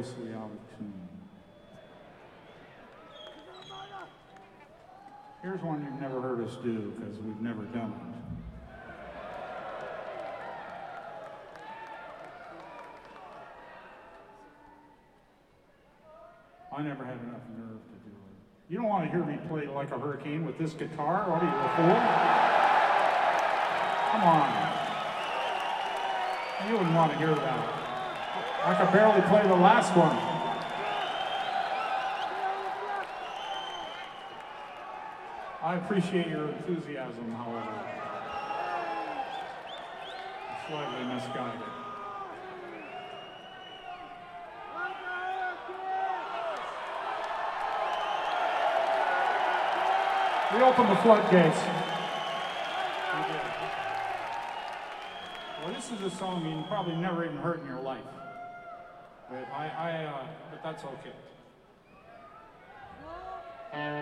gloriously out of tune. Here's one you've never heard us do because we've never done it. I never had enough nerve to do it. You don't want to hear me play like a hurricane with this guitar. What are you, a fool? Come on. You wouldn't want to hear that. I could barely play the last one. I appreciate your enthusiasm, however. Slightly misguided. We opened the floodgates. Well, this is a song you probably never even heard in your life, but but that's okay.